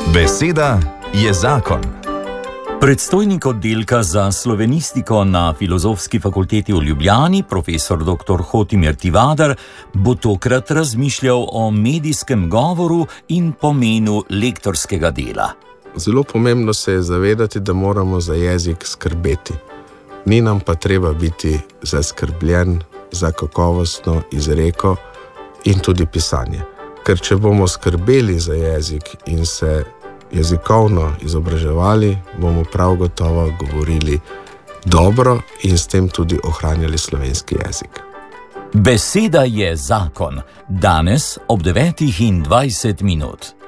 Beseda je zakon. Predstojnik oddelka za slovenistiko na Filozofski fakulteti v Ljubljani, profesor dr. Hotimir Tivadar, bo tokrat razmišljal o medijskem govoru in pomenu lektorskega dela. Zelo pomembno se je zavedati, da moramo za jezik skrbeti. Ni nam pa treba biti zaskrbljen za kakovostno izreko in tudi pisanje. Ker če bomo skrbeli za jezik in se jezikovno izobraževali, bomo prav gotovo govorili dobro in s tem tudi ohranjali slovenski jezik. Beseda je zakon. Danes ob 9:20.